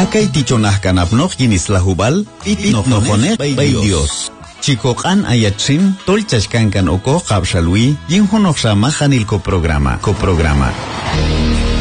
Akay tichonahkan apnoq yinislahubal itnoqnoqoneq bay Dios. Chikoqan ayatsin tolchashkankan oko qabshalwi yinhonoqsamajanilko programa.